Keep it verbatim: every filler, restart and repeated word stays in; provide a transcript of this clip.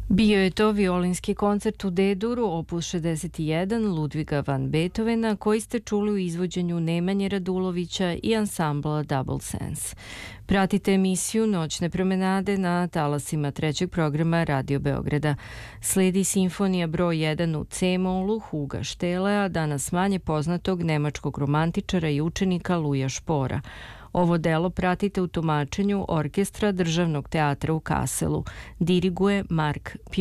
Bio je to violinski koncert u D-duru, opus šezdeset jedan Ludviga van Beethovena, koji ste čuli u izvođenju Nemanje Radulovića i ansambla Double Sense. Pratite emisiju Noćne promenade na talasima trećeg programa Radio Beograda. Sledi simfonija broj jedan u C-molu Huga Štelea, danas manje poznatog nemačkog romantičara i učenika Luja Špora. Ovo delo pratite u tumačenju Orkestra Državnog teatra u Kaselu. Diriguje Mark Pio.